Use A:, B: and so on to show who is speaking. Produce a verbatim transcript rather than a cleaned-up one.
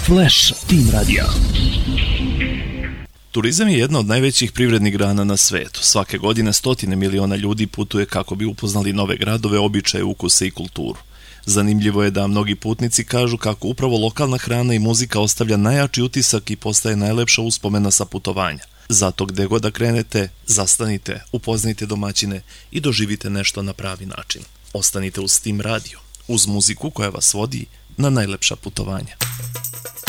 A: Flash Team Radio.
B: Turizam je jedna od najvećih privrednih grana na svetu. Svake godine stotine miliona ljudi putuje kako bi upoznali nove gradove, običaje, ukuse i kulturu. Zanimljivo je da mnogi putnici kažu kako upravo lokalna hrana i muzika ostavlja najjači utisak i postaje najlepša uspomena sa putovanja. Zato gde god da krenete, zastanite, upoznajte domaćine i doživite nešto na pravi način. Ostanite uz Team Radio, uz muziku koja vas vodi na najlepša putovanja.